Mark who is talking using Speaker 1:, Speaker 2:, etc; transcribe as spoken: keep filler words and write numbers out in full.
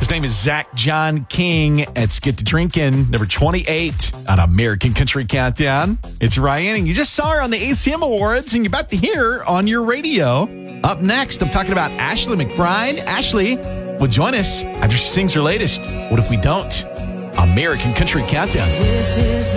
Speaker 1: His name is Zach John King. It's Get to Drinking, number twenty-eight on American Country Countdown. It's Ryan, and you just saw her on the A C M Awards, and you're about to hear her on your radio. Up next, I'm talking about Ashley McBryde. Ashley will join us after she sings her latest, What If We Don't? American Country Countdown.
Speaker 2: This is